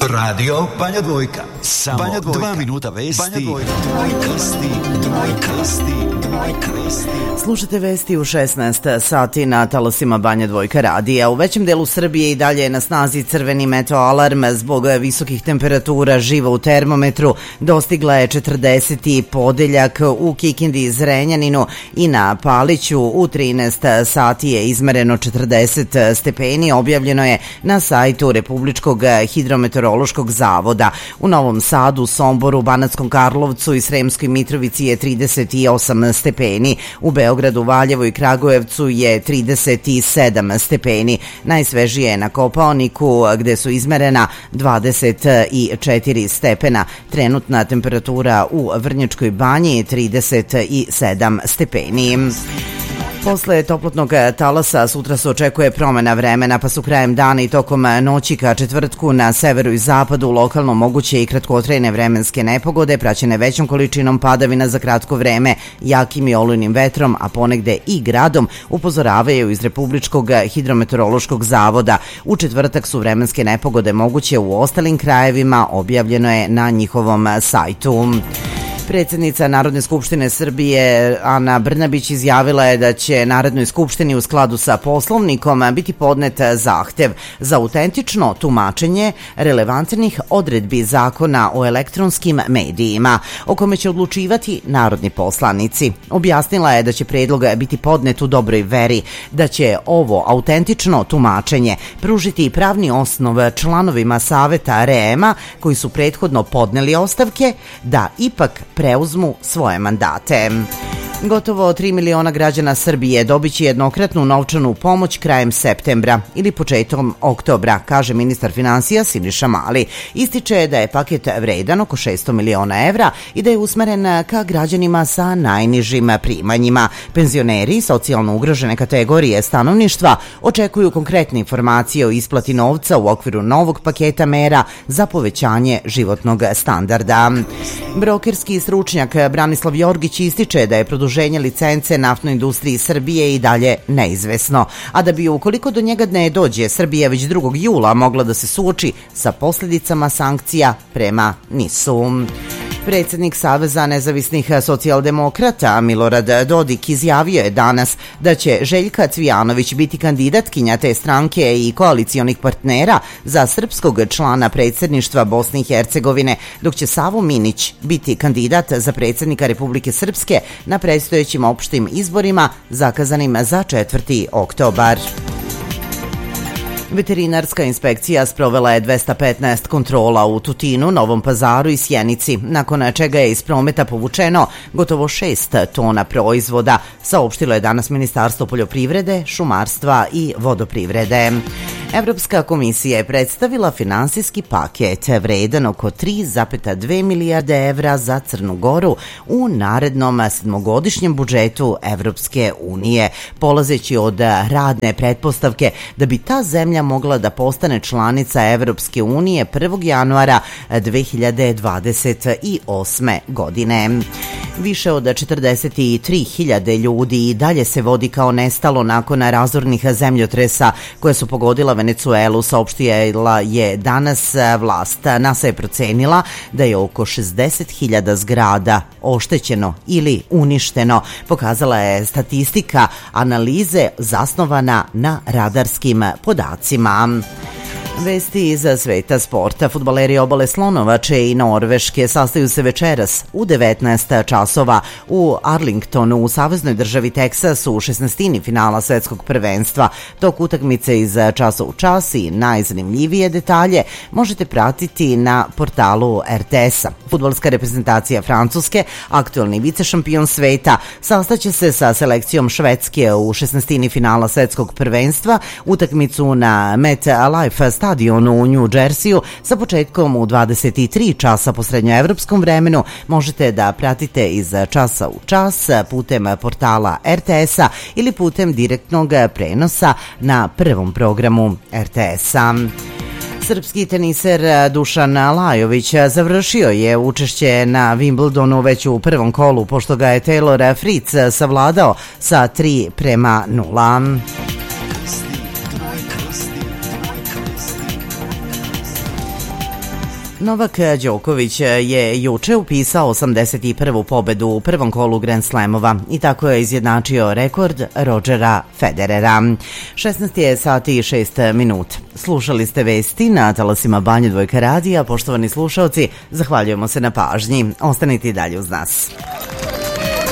Radio Banja Dvojka. Samo Banja Dvojka. 2 minuta vesti. Banja Dvojka. Slušajte vesti u 16 sati na talasima Banja Dvojka radija. U većem delu Srbije i dalje je na snazi crveni meteo alarm zbog visokih temperatura. Živa u termometru dostigla je 40. podeljak u Kikindi i Zrenjaninu i na Paliću u 13 sati je izmereno 40 stepeni. Objavljeno je na sajtu Republičkog hidrometeorološkog zavoda. U Novom Sadu, Somboru, Banatskom Karlovcu i Sremskoj Mitrovici je 38 stepeni. U Beogradu, Valjevu i Kragujevcu je 37 stepeni. Najsvežije je na Kopaoniku gde su izmerena 24 stepena. Trenutna temperatura u Vrnjačkoj banji je 37 stepeni. Posle toplotnog talasa sutra se očekuje promena vremena, pa su krajem dana i tokom noći ka četvrtku na severu i zapadu lokalno moguće i kratkotrajne vremenske nepogode praćene većom količinom padavina za kratko vreme, jakim i olujnim vetrom, a ponegde i gradom, upozoravaju iz Republičkog hidrometeorološkog zavoda. U četvrtak su vremenske nepogode moguće u ostalim krajevima, objavljeno je na njihovom sajtu. Predsjednica Narodne skupštine Srbije Ana Brnabić izjavila je da će Narodnoj skupštini u skladu sa Poslovnikom biti podnet zahtev za autentično tumačenje relevantnih odredbi Zakona o elektronskim medijima, o kome će odlučivati narodni poslanici. Objasnila je da će predlog biti podnet u dobroj veri, da će ovo autentično tumačenje pružiti pravni osnov članovima Saveta REM-a koji su prethodno podneli ostavke da ipak preuzmu svoje mandate. Gotovo 3 miliona građana Srbije dobiće jednokratnu novčanu pomoć krajem septembra ili početkom oktobra, kaže ministar finansija Siniša Mali. Ističe da je paket vredan oko 600 miliona evra i da je usmeren ka građanima sa najnižim primanjima. Penzioneri i socijalno ugrožene kategorije stanovništva očekuju konkretne informacije o isplati novca u okviru novog paketa mera za povećanje životnog standarda. Brokerski stručnjak Branislav Jorgić ističe da je produženje licence naftnoj industriji Srbije i dalje neizvesno, a da bi ukoliko do njega ne dođe Srbija već 2. jula mogla da se suoči sa posljedicama sankcija prema NIS-u. Predsjednik Saveza nezavisnih socijaldemokrata Milorad Dodik izjavio je danas da će Željka Cvijanović biti kandidatkinja te stranke i koalicionih partnera za srpskog člana predsjedništva Bosne i Hercegovine, dok će Savo Minić biti kandidat za predsjednika Republike Srpske na predstojećim opštim izborima zakazanim za 4. oktobar. Veterinarska inspekcija sprovela je 215 kontrola u Tutinu, Novom Pazaru i Sjenici, nakon čega je iz prometa povučeno gotovo 6 tona proizvoda, saopštilo je danas Ministarstvo poljoprivrede, šumarstva i vodoprivrede. Evropska komisija je predstavila finansijski paket vredan oko 3,2 milijarde evra za Crnu Goru u narednom 7-godišnjem budžetu Evropske unije, polazeći od radne pretpostavke da bi ta zemlja mogla da postane članica Evropske unije 1. januara 2028. godine. Više od 43.000 ljudi i dalje se vodi kao nestalo nakon razornih zemljotresa koje su pogodila Venecuelu, saopštila je danas vlast. NASA je procenila da je oko 60.000 zgrada oštećeno ili uništeno, pokazala je statistika analize zasnovana na radarskim podacima. Vesti iz sveta sporta. Fudbaleri Obale Slonovače i Norveške sastaju se večeras u 19 časova u Arlingtonu u saveznoj državi Teksasu u 16. finala svetskog prvenstva. Tok utakmice iz časa u čas i najzanimljivije detalje možete pratiti na portalu RTS-a. Fudbalska reprezentacija Francuske, aktuelni vicešampion sveta, sastaće se sa selekcijom Švedske u 16. finala svetskog prvenstva. Utakmicu na MetLife stadionu u New Jersey sa početkom u 23 časa po srednjoevropskom vremenu možete da pratite iz časa u čas putem portala RTS-a ili putem direktnog prenosa na prvom programu RTS-a. Srpski teniser Dušan Lajović završio je učešće na Wimbledonu već u prvom kolu, pošto ga je Taylor Fritz savladao sa 3-0. Novak Đoković je juče upisao 81. pobedu u prvom kolu Grand Slamova i tako je izjednačio rekord Rodgera Federera. 16 je sati i 6 minuta. Slušali ste vesti na talasima Banja Dvojka radija. Poštovani slušaoci, zahvaljujemo se na pažnji. Ostanite i dalje uz nas.